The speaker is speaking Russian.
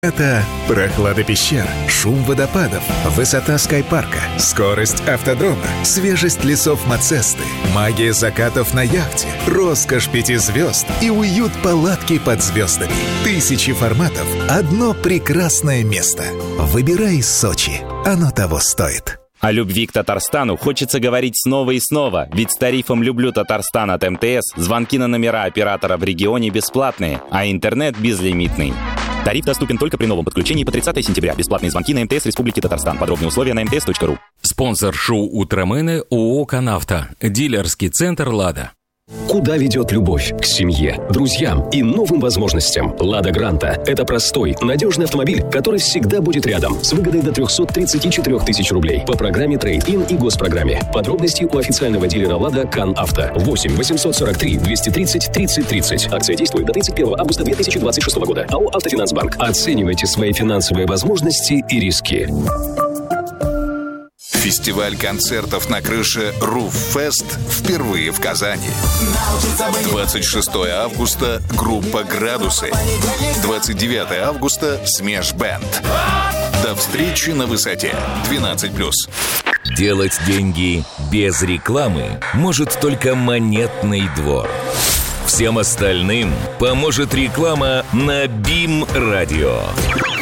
Это прохлада пещер, шум водопадов, высота скайпарка, скорость автодрома, свежесть лесов Мацесты, магия закатов на яхте, роскошь 5 звезд и уют палатки под звездами. Тысячи форматов, одно прекрасное место. Выбирай Сочи, оно того стоит. О любви к Татарстану хочется говорить снова и снова, ведь с тарифом «Люблю Татарстан» от МТС звонки на номера оператора в регионе бесплатные, а интернет безлимитный. Тариф доступен только при новом подключении по 30 сентября. Бесплатные звонки на МТС Республики Татарстан. Подробные условия на mts.ru. Спонсор шоу «Утромены» ООО «Канавто». Дилерский центр «Лада». Куда ведет любовь? К семье, друзьям и новым возможностям. «Лада Гранта» — это простой, надежный автомобиль, который всегда будет рядом, с выгодой до 334 тысяч рублей по программе Трейд-ин и госпрограмме. Подробности у официального дилера «Лада» КанАвто. 8 843 230 30 30. Акция действует до 31 августа 2026 года. АО «Автофинансбанк». Оценивайте свои финансовые возможности и риски. Фестиваль концертов на крыше Руффест впервые в Казани. 26 августа группа «Градусы». 29 августа Смеш Бэнд. До встречи на высоте. 12+. Делать деньги без рекламы может только Монетный двор. Всем остальным поможет реклама на БИМ-радио.